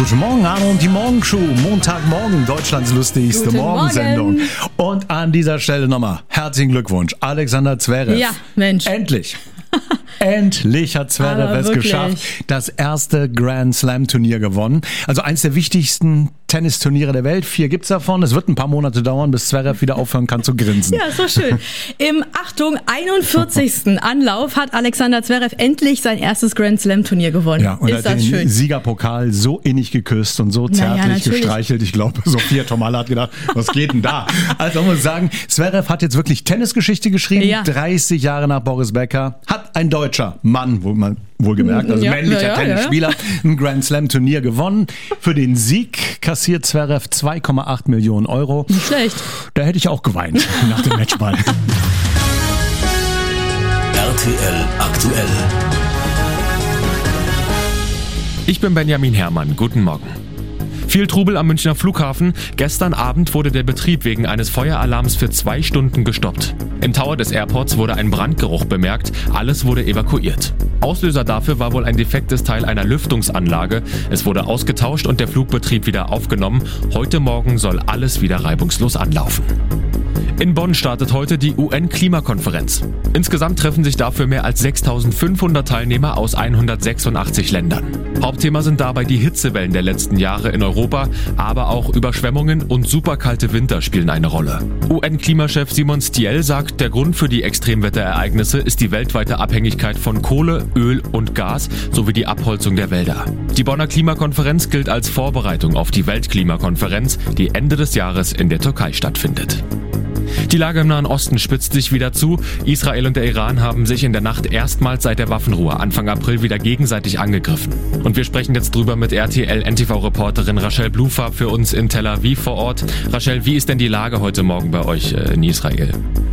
Guten Morgen, Arno und die Morgenshow. Montagmorgen, Deutschlands lustigste Guten Morgensendung. Morgen. Und an dieser Stelle nochmal herzlichen Glückwunsch, Alexander Zverev. Ja, Mensch. Endlich. Endlich hat Zverev es geschafft. Das erste Grand Slam Turnier gewonnen. Also eins der wichtigsten Tennisturniere der Welt. 4 gibt's davon. Es wird ein paar Monate dauern, bis Zverev wieder aufhören kann zu grinsen. Ja, ist doch schön. Im, Achtung, 41. Anlauf hat Alexander Zverev endlich sein erstes Grand Slam Turnier gewonnen. Ja, und ist hat das den schön. Siegerpokal so innig geküsst und so zärtlich gestreichelt. Ich glaube, Sophia Tomalla hat gedacht, was geht denn da? Also man muss sagen, Zverev hat jetzt wirklich Tennisgeschichte geschrieben. Ja. 30 Jahre nach Boris Becker hat ein deutscher Mann, wohlgemerkt, also männlicher Tennisspieler, ein Grand Slam Turnier gewonnen. Für den Sieg kassiert Zverev 2,8 Millionen Euro. Nicht schlecht. Da hätte ich auch geweint nach dem Matchball. RTL aktuell. Ich bin Benjamin Herrmann. Guten Morgen. Viel Trubel am Münchner Flughafen. Gestern Abend wurde der Betrieb wegen eines Feueralarms für 2 Stunden gestoppt. Im Tower des Airports wurde ein Brandgeruch bemerkt. Alles wurde evakuiert. Auslöser dafür war wohl ein defektes Teil einer Lüftungsanlage. Es wurde ausgetauscht und der Flugbetrieb wieder aufgenommen. Heute Morgen soll alles wieder reibungslos anlaufen. In Bonn startet heute die UN-Klimakonferenz. Insgesamt treffen sich dafür mehr als 6.500 Teilnehmer aus 186 Ländern. Hauptthema sind dabei die Hitzewellen der letzten Jahre in Europa, aber auch Überschwemmungen und superkalte Winter spielen eine Rolle. UN-Klimachef Simon Stiell sagt, der Grund für die Extremwetterereignisse ist die weltweite Abhängigkeit von Kohle, Öl und Gas sowie die Abholzung der Wälder. Die Bonner Klimakonferenz gilt als Vorbereitung auf die Weltklimakonferenz, die Ende des Jahres in der Türkei stattfindet. Die Lage im Nahen Osten spitzt sich wieder zu. Israel und der Iran haben sich in der Nacht erstmals seit der Waffenruhe Anfang April wieder gegenseitig angegriffen. Und wir sprechen jetzt drüber mit RTL-NTV-Reporterin Rachel Blufa für uns in Tel Aviv vor Ort. Rachel, wie ist denn die Lage heute Morgen bei euch in Israel?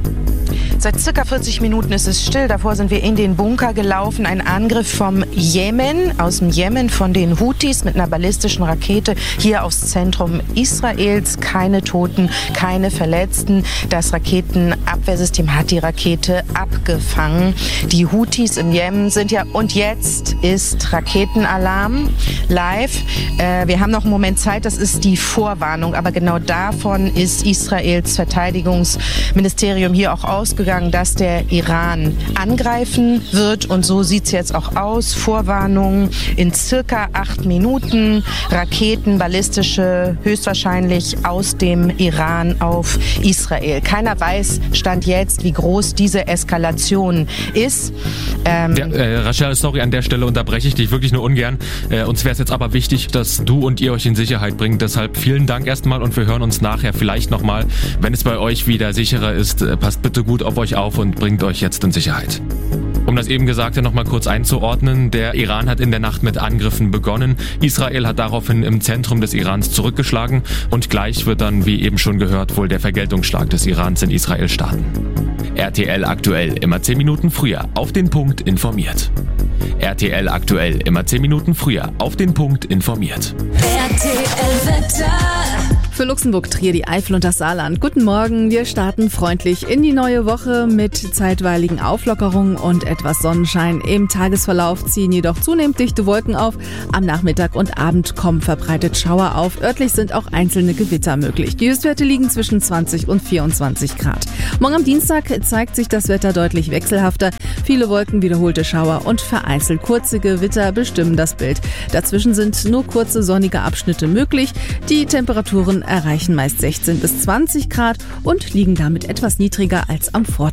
Seit circa 40 Minuten ist es still. Davor sind wir in den Bunker gelaufen. Ein Angriff vom Jemen, aus dem Jemen von den Houthis mit einer ballistischen Rakete hier aufs Zentrum Israels. Keine Toten, keine Verletzten. Das Raketenabwehrsystem hat die Rakete abgefangen. Die Houthis im Jemen sind ja, und jetzt ist Raketenalarm live. Wir haben noch einen Moment Zeit, das ist die Vorwarnung. Aber genau davon ist Israels Verteidigungsministerium hier auch ausgegangen, dass der Iran angreifen wird. Und so sieht es jetzt auch aus. Vorwarnung in circa 8 Minuten. Raketen, ballistische, höchstwahrscheinlich aus dem Iran auf Israel. Keiner weiß, Stand jetzt, wie groß diese Eskalation ist. Rachel, sorry, an der Stelle unterbreche ich dich wirklich nur ungern. Uns wäre es jetzt aber wichtig, dass du und ihr euch in Sicherheit bringt. Deshalb vielen Dank erstmal und wir hören uns nachher vielleicht nochmal, wenn es bei euch wieder sicherer ist. Passt bitte gut auf euch auf und bringt euch jetzt in Sicherheit. Um das eben Gesagte nochmal kurz einzuordnen, der Iran hat in der Nacht mit Angriffen begonnen. Israel hat daraufhin im Zentrum des Irans zurückgeschlagen und gleich wird dann, wie eben schon gehört, wohl der Vergeltungsschlag des Irans in Israel starten. RTL aktuell, immer 10 Minuten früher, auf den Punkt informiert. RTL aktuell, immer 10 Minuten früher, auf den Punkt informiert. RTL Wetter. Für Luxemburg, Trier, die Eifel und das Saarland. Guten Morgen, wir starten freundlich in die neue Woche mit zeitweiligen Auflockerungen und etwas Sonnenschein. Im Tagesverlauf ziehen jedoch zunehmend dichte Wolken auf. Am Nachmittag und Abend kommen verbreitet Schauer auf. Örtlich sind auch einzelne Gewitter möglich. Die Höchstwerte liegen zwischen 20 und 24 Grad. Morgen am Dienstag zeigt sich das Wetter deutlich wechselhafter. Viele Wolken, wiederholte Schauer und vereinzelt kurze Gewitter bestimmen das Bild. Dazwischen sind nur kurze sonnige Abschnitte möglich. Die Temperaturen erreichen meist 16 bis 20 Grad und liegen damit etwas niedriger als am Vortag.